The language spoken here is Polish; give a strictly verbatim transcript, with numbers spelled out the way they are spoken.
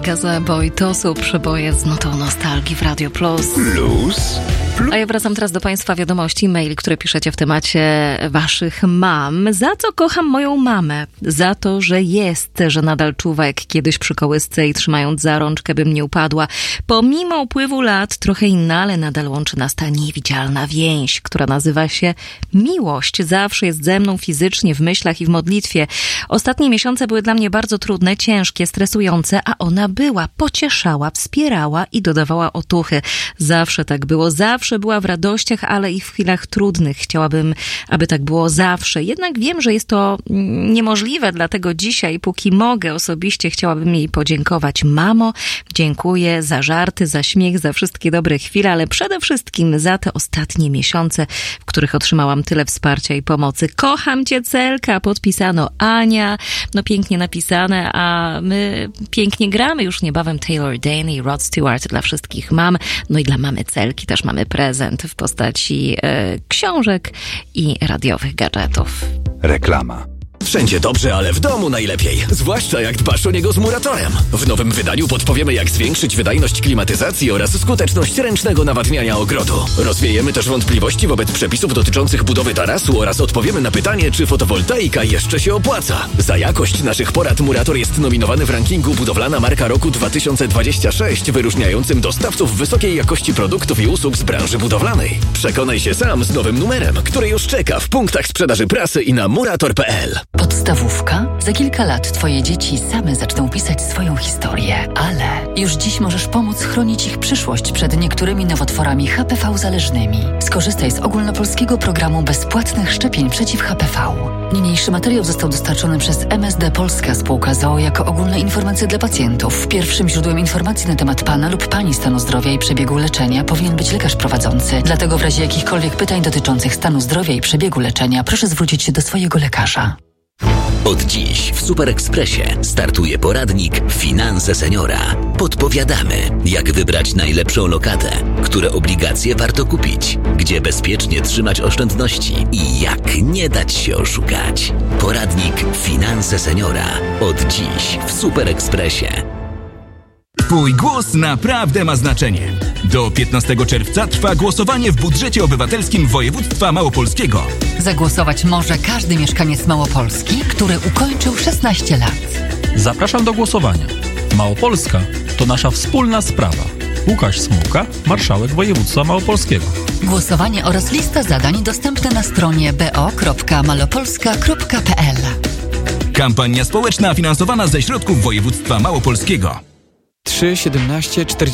Gaza Boy, to są przeboje z notą nostalgii w Radio Plus. Plus. Plus. A ja wracam teraz do Państwa wiadomości, maili, które piszecie w temacie Waszych mam. Za co kocham moją mamę? Za to, że jest, że nadal czuwa jak kiedyś przy kołysce i trzymając za rączkę, bym nie upadła. Pomimo upływu lat, trochę inna, ale nadal łączy nas ta niewidzialna więź, która nazywa się miłość. Zawsze jest ze mną fizycznie, w myślach i w modlitwie. Ostatnie miesiące były dla mnie bardzo trudne, ciężkie, stresujące, a ona była, pocieszała, wspierała i dodawała otuchy. Zawsze tak było, zawsze była w radościach, ale i w chwilach trudnych. Chciałabym, aby tak było zawsze. Jednak wiem, że jest to niemożliwe, dlatego dzisiaj, póki mogę, osobiście chciałabym jej podziękować. Mamo, dziękuję za żarty, za śmiech, za wszystkie dobre chwile, ale przede wszystkim za te ostatnie miesiące, w których otrzymałam tyle wsparcia i pomocy. Kocham Cię, Celka, podpisano Ania. No pięknie napisane, a my pięknie gramy. Już niebawem Taylor Dane i Rod Stewart dla wszystkich mam. No i dla mamy Celki też mamy prezent w postaci e, książek i radiowych gadżetów. Reklama. Wszędzie dobrze, ale w domu najlepiej. Zwłaszcza jak dbasz o niego z Muratorem. W nowym wydaniu podpowiemy, jak zwiększyć wydajność klimatyzacji oraz skuteczność ręcznego nawadniania ogrodu. Rozwiejemy też wątpliwości wobec przepisów dotyczących budowy tarasu oraz odpowiemy na pytanie, czy fotowoltaika jeszcze się opłaca. Za jakość naszych porad Murator jest nominowany w rankingu Budowlana Marka Roku dwa tysiące dwudziestego szóstego, wyróżniającym dostawców wysokiej jakości produktów i usług z branży budowlanej. Przekonaj się sam z nowym numerem, który już czeka w punktach sprzedaży prasy i na murator kropka p l. Podstawówka? Za kilka lat Twoje dzieci same zaczną pisać swoją historię, ale już dziś możesz pomóc chronić ich przyszłość przed niektórymi nowotworami H P V zależnymi. Skorzystaj z ogólnopolskiego programu bezpłatnych szczepień przeciw H P V. Niniejszy materiał został dostarczony przez M S D Polska Spółka z o o jako ogólne informacje dla pacjentów. Pierwszym źródłem informacji na temat Pana lub Pani stanu zdrowia i przebiegu leczenia powinien być lekarz prowadzący. Dlatego w razie jakichkolwiek pytań dotyczących stanu zdrowia i przebiegu leczenia proszę zwrócić się do swojego lekarza. Od dziś w Super Expressie startuje poradnik Finanse Seniora. Podpowiadamy, jak wybrać najlepszą lokatę, które obligacje warto kupić, gdzie bezpiecznie trzymać oszczędności i jak nie dać się oszukać. Poradnik Finanse Seniora. Od dziś w Super Expressie. Twój głos naprawdę ma znaczenie. Do piętnastego czerwca trwa głosowanie w budżecie obywatelskim województwa małopolskiego. Zagłosować może każdy mieszkaniec Małopolski, który ukończył szesnaście lat. Zapraszam do głosowania. Małopolska to nasza wspólna sprawa. Łukasz Smułka, marszałek województwa małopolskiego. Głosowanie oraz lista zadań dostępne na stronie b o kropka malopolska kropka p l. Kampania społeczna finansowana ze środków województwa małopolskiego. trzy siedemnaście czterdzieści